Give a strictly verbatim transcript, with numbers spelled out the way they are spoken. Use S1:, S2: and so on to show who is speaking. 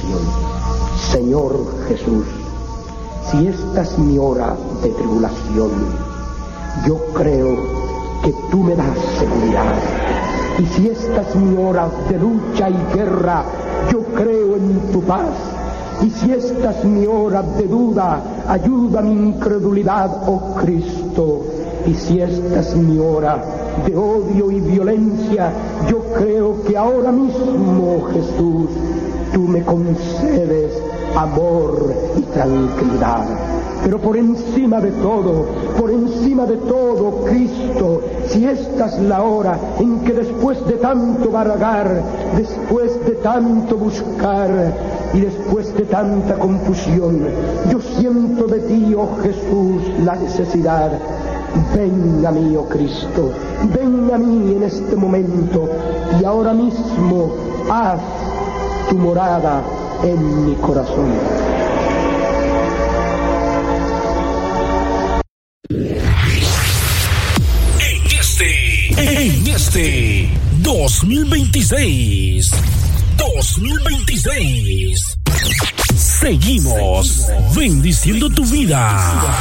S1: oración. Señor Jesús, si esta es mi hora de tribulación, yo creo que tú me das seguridad. Y si esta es mi hora de lucha y guerra, yo creo en tu paz. Y si esta es mi hora de duda, ayuda mi incredulidad, oh Cristo. Y si esta es mi hora de odio y violencia, yo creo que ahora mismo, Jesús, tú me concedes amor y tranquilidad. Pero por encima de todo, por encima de todo, Cristo, si esta es la hora en que después de tanto vagar, después de tanto buscar y después de tanta confusión, yo siento de ti, oh Jesús, la necesidad. Ven a mí, oh Cristo, ven a mí en este momento y ahora mismo haz tu morada en mi corazón.
S2: En este, en este dos mil veintiséis, dos mil veintiséis, seguimos bendiciendo tu vida.